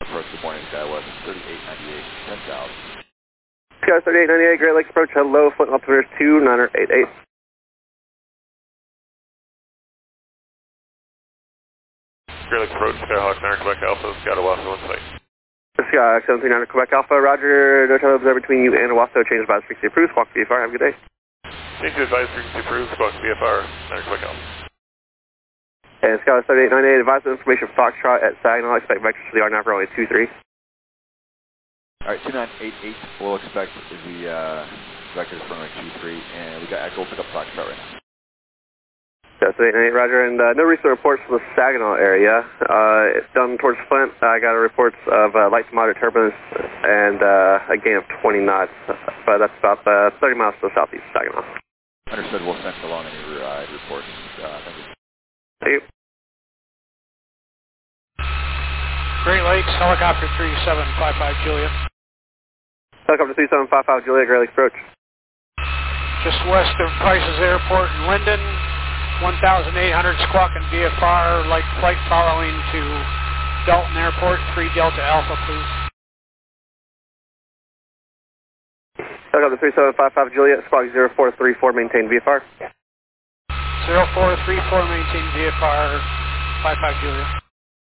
Approach, good morning, SkyWest 3898, 10,000. Sky 3898, Great Lakes approach, hello, flight altimeter 2988. Great Lakes approach, Skyhawk 9 Quebec Alpha, got Owasso in sight. Sky 739 Quebec Alpha, roger, no time observed between you and Owasso, change advice frequency approved, squawk VFR, have a good day. Change to advice frequency approved, squawk VFR, 9 Quebec Alpha. And Sky 3898, advise information Foxtrot at Saginaw, expect vectors for the RNAV runway 23. Alright, 2988, we'll expect the vectors from runway 23, and we got Echo, pick up Foxtrot right now. That's 898, roger, and no recent reports from the Saginaw area. It's down towards Flint. I got reports of light to moderate turbulence and a gain of 20 knots, but that's about 30 miles to the southeast of Saginaw. Understood, we'll send along any reports. Thank you. Thank you. Great Lakes, helicopter 3755 Juliet. Helicopter 3755 Juliet, Great Lakes approach. Just west of Price's Airport in Linden. 1,800 squawking VFR, like flight following to Dalton Airport, 3 Delta Alpha, please. Helicopter 3755 Juliet, squawk 0434, maintain VFR. 0434, maintain VFR, 55 Juliet.